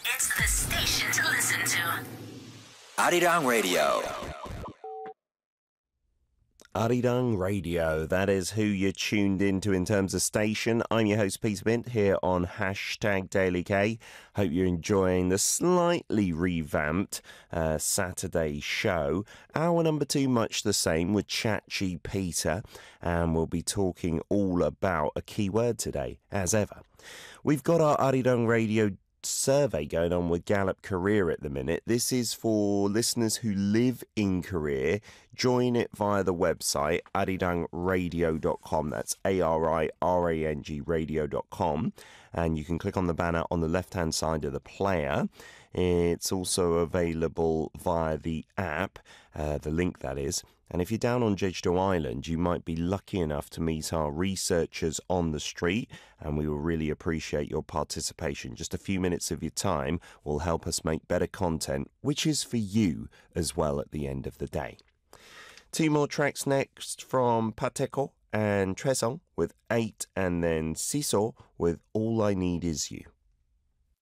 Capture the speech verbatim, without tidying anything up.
It's the station to listen to. Arirang Radio. Arirang Radio, that is who you're tuned into in terms of station. I'm your host Peter Bint here on Hashtag Daily K. Hope you're enjoying the slightly revamped uh, Saturday show. Hour number two, much the same with Chatchy Peter, and we'll be talking all about a keyword today, as ever. We've got our Arirang Radio survey going on with Gallup Career at the minute. This is for listeners who live in Korea. Join it via the website arirang radio dot com. That's A R I R A N G radio dot com, and you can click on the banner on the left hand side of the player. It's also available via the app, uh, the link that is. And if you're down on Jeju-do Island, you might be lucky enough to meet our researchers on the street, and we will really appreciate your participation. Just a few minutes of your time will help us make better content, which is for you as well at the end of the day. Two more tracks next from Pateko and Tresong with eight, and then Siso with All I Need Is You.